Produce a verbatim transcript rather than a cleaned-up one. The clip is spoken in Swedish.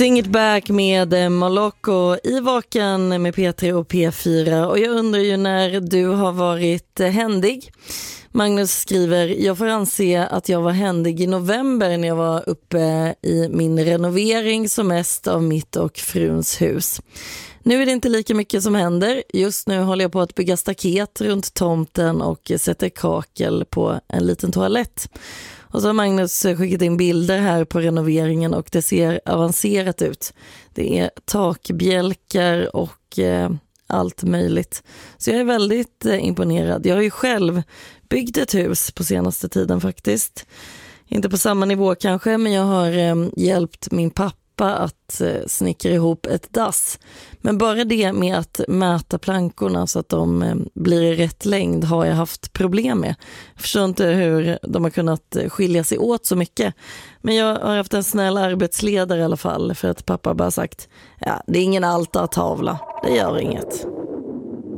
Sing It Back med Moloko i Vaken med P tre och P fyra. Och jag undrar ju när du har varit händig. Magnus skriver, jag får anse att jag var händig i november när jag var uppe i min renovering som mest av mitt och fruns hus. Nu är det inte lika mycket som händer. Just nu håller jag på att bygga staket runt tomten och sätter kakel på en liten toalett. Och så har Magnus skickat in bilder här på renoveringen och det ser avancerat ut. Det är takbjälkar och eh, allt möjligt. Så jag är väldigt eh, imponerad. Jag har ju själv byggt ett hus på senaste tiden faktiskt. Inte på samma nivå kanske, men jag har eh, hjälpt min pappa att eh, snickra ihop ett dass. Men bara det med att mäta plankorna så att de eh, blir i rätt längd har jag haft problem med. Jag förstår inte hur de har kunnat skilja sig åt så mycket. Men jag har haft en snäll arbetsledare i alla fall, för att pappa bara sagt, ja, det är ingen altartavla, det gör inget.